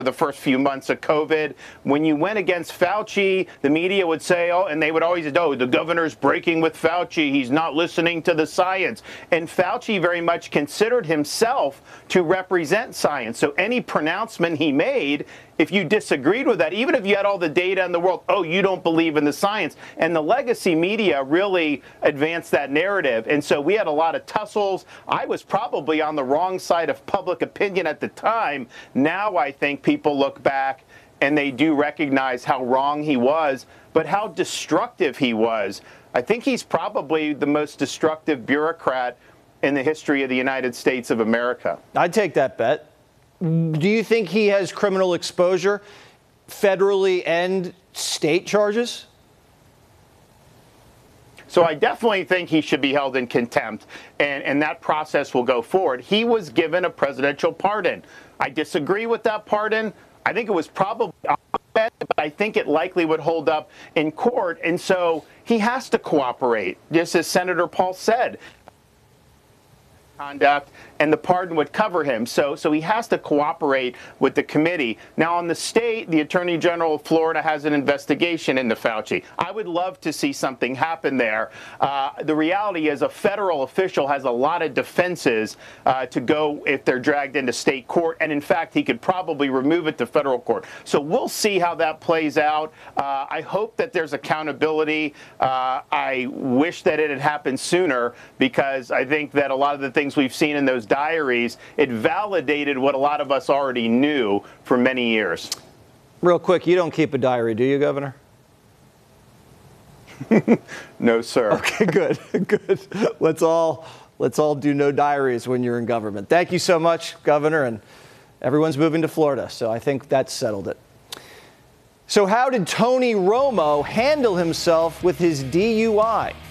the first few months of COVID. When you went against Fauci, the media would say, oh, and they would always say, oh, the governor's breaking with Fauci. He's not listening to the science. And Fauci very much considered himself to represent science. So any pronouncement he made, if you disagreed with that, even if you had all the data in the world, oh, you don't believe in the science. And the legacy media really advanced that narrative. And so we had a lot of tussles. I was probably on the wrong side of public opinion at the time. Now I think people look back and they do recognize how wrong he was, but how destructive he was. I think he's probably the most destructive bureaucrat in the history of the United States of America. I'd take that bet. Do you think he has criminal exposure, federally and state charges? So I definitely think he should be held in contempt, and that process will go forward. He was given a presidential pardon. I disagree with that pardon. I think it was probably, but I think it likely would hold up in court, and so he has to cooperate, just as Senator Paul said. Conduct, and the pardon would cover him. So he has to cooperate with the committee. Now, on the state, the Attorney General of Florida has an investigation into Fauci. I would love to see something happen there. The reality is a federal official has a lot of defenses to go if they're dragged into state court, and in fact, he could probably remove it to federal court. So we'll see how that plays out. I hope that there's accountability. I wish that it had happened sooner, because I think that a lot of the things we've seen in those diaries, it validated what a lot of us already knew for many years. Real quick, you don't keep a diary, do you, Governor? No, sir. Okay, good, good. Let's all do no diaries when you're in government. Thank you so much, Governor, and everyone's moving to Florida, so I think that's settled it. So how did Tony Romo handle himself with his DUI?